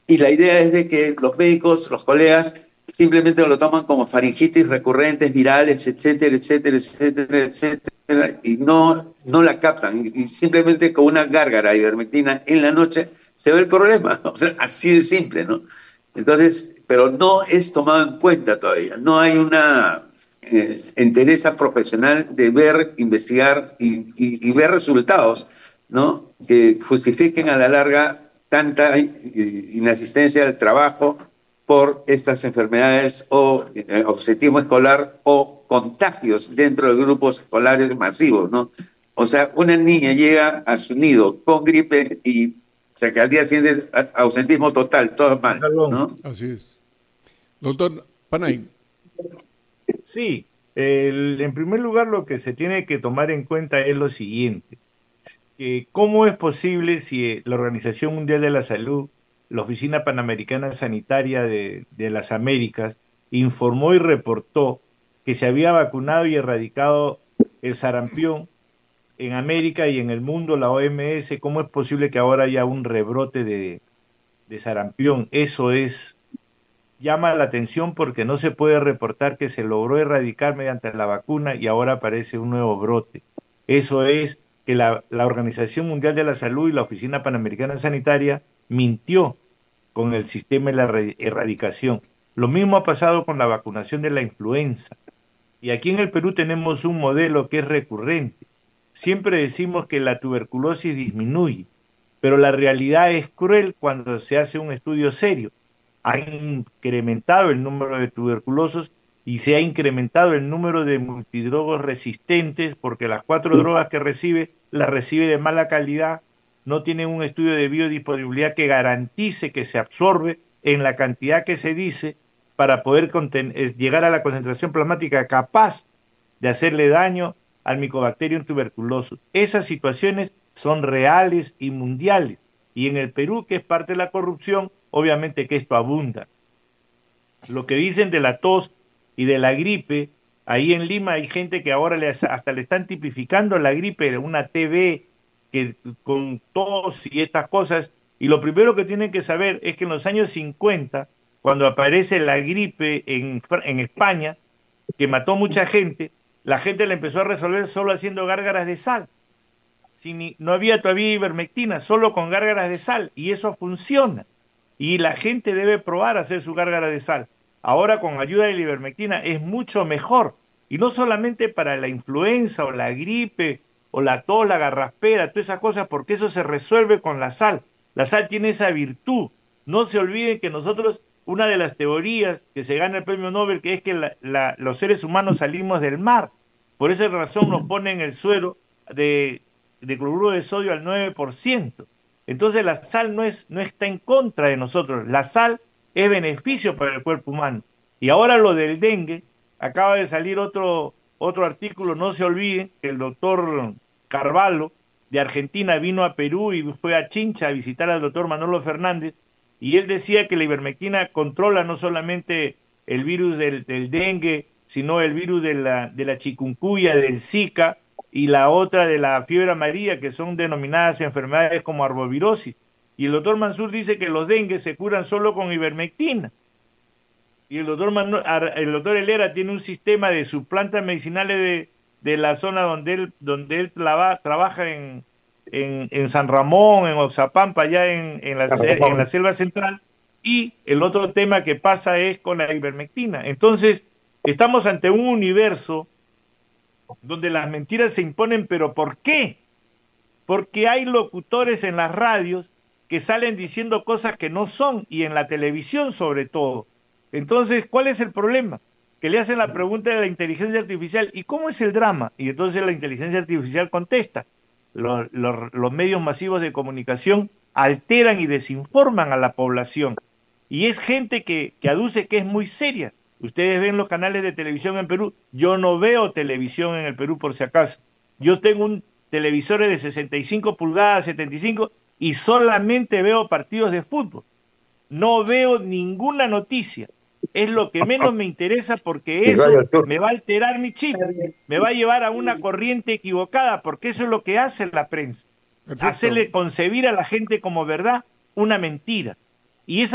Y la idea es de que los médicos, los colegas, simplemente lo toman como faringitis recurrentes, virales, etcétera, etcétera, etcétera, etcétera, y no la captan. Y simplemente con una gárgara de ivermectina en la noche se ve el problema. O sea, así de simple, ¿no? Entonces, pero no es tomado en cuenta todavía. No hay una entereza profesional de ver, investigar y ver resultados, ¿no? Que justifiquen a la larga tanta inasistencia al trabajo por estas enfermedades o obsetismo escolar o contagios dentro de grupos escolares masivos, ¿no? O sea, una niña llega a su nido con gripe y o sea, que al día siguiente ausentismo total, todo mal, Salón. ¿no? Así es. Doctor Panay, Sí, en primer lugar lo que se tiene que tomar en cuenta es lo siguiente, que cómo es posible si la Organización Mundial de la Salud, la Oficina Panamericana Sanitaria de las Américas, informó y reportó que se había vacunado y erradicado el sarampión en América y en el mundo, la OMS, cómo es posible que ahora haya un rebrote de sarampión? Eso es llama la atención porque no se puede reportar que se logró erradicar mediante la vacuna y ahora aparece un nuevo brote. Eso es que la Organización Mundial de la Salud y la Oficina Panamericana Sanitaria mintió con el sistema de la erradicación. Lo mismo ha pasado con la vacunación de la influenza. Y aquí en el Perú tenemos un modelo que es recurrente. Siempre decimos que la tuberculosis disminuye, pero la realidad es cruel cuando se hace un estudio serio. Ha incrementado el número de tuberculosos y se ha incrementado el número de multidrogos resistentes porque las 4 drogas que recibe las recibe de mala calidad, no tienen un estudio de biodisponibilidad que garantice que se absorbe en la cantidad que se dice para poder llegar a la concentración plasmática capaz de hacerle daño al Mycobacterium tuberculosis. Esas situaciones son reales y mundiales. Y en el Perú, que es parte de la corrupción, obviamente que esto abunda. Lo que dicen de la tos y de la gripe, ahí en Lima hay gente que ahora hasta le están tipificando la gripe, una TB que, con tos y estas cosas. Y lo primero que tienen que saber es que en los años 50, cuando aparece la gripe en España, que mató mucha gente, la gente la empezó a resolver solo haciendo gárgaras de sal. No había todavía ivermectina, solo con gárgaras de sal, y eso funciona. Y la gente debe probar a hacer su gárgara de sal. Ahora con ayuda de la ivermectina es mucho mejor. Y no solamente para la influenza o la gripe o la tos, la garraspera, todas esas cosas, porque eso se resuelve con la sal. La sal tiene esa virtud. No se olviden que nosotros, una de las teorías que se gana el premio Nobel, que es que los seres humanos salimos del mar. Por esa razón nos ponen el suero de cloruro de sodio al 9%. Entonces la sal no está en contra de nosotros, la sal es beneficio para el cuerpo humano. Y ahora lo del dengue, acaba de salir otro artículo, no se olviden que el doctor Carvalho de Argentina vino a Perú y fue a Chincha a visitar al doctor Manolo Fernández, y él decía que la ivermectina controla no solamente el virus del dengue, sino el virus de la chikungunya, del Zika, y la otra de la fiebre amarilla, que son denominadas enfermedades como arbovirosis. Y el doctor Mansur dice que los dengues se curan solo con ivermectina. Y el doctor Helera tiene un sistema de sus plantas medicinales de la zona donde él trabaja en San Ramón, en Oxapampa, allá en la selva central. Y el otro tema que pasa es con la ivermectina. Entonces, estamos ante un universo donde las mentiras se imponen, pero ¿por qué? Porque hay locutores en las radios que salen diciendo cosas que no son, y en la televisión sobre todo. Entonces, ¿cuál es el problema? Que le hacen la pregunta de la inteligencia artificial, ¿y cómo es el drama? Y entonces la inteligencia artificial contesta. Los medios masivos de comunicación alteran y desinforman a la población. Y es gente que aduce que es muy seria. Ustedes ven los canales de televisión en Perú. Yo no veo televisión en el Perú por si acaso. Yo tengo un televisor de 65 pulgadas, 75, y solamente veo partidos de fútbol. No veo ninguna noticia. Es lo que menos me interesa porque Y Radio eso Sur. me va a alterar mi chip, me va a llevar a una corriente equivocada, porque eso es lo que hace la prensa. perfecto. Hacerle concebir a la gente como verdad una mentira. Y esa